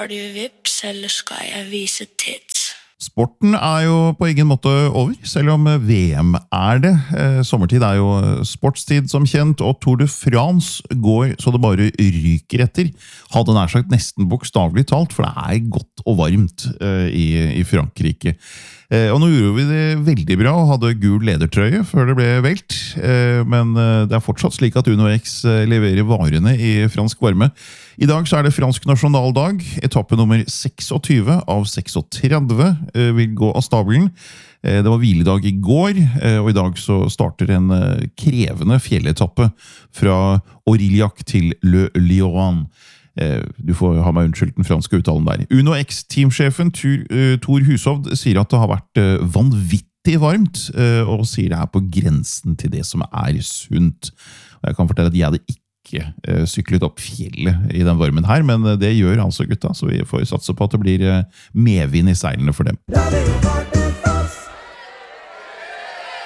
Har du vips, eller skal jeg vise tits? Sporten jo på ingen måte over, selv om VM det. Sommertid jo sportstid som kjent, og Tour de France går så det bare ryker etter. Hadde nær sagt nesten bokstavelig talt, for det godt og varmt i Frankrike. Og nå gjorde vi det veldig bra og hadde gul ledertrøye før det ble velt. Men det fortsatt slik at UnoX leverer varene i fransk varme. I dag så det fransk nasjonaldag. Etappe nummer 26 av 36 vil gå av stabelen. Det var hviledag i går, og i dag så starter en krevende fjelletappe fra Aurillac til Le Lion. Du får ha meg unnskyldt den franske uttalen der. UnoX-teamsjefen Tor Hushovd sier at det har vært vanvittig varmt, og sier det på grensen til det som sunt. Og jeg kan fortelle at jeg hadde ikke syklet opp fjellet i den varmen her, men det gjør altså gutta, så vi får satse på at det blir medvind i seilene for dem.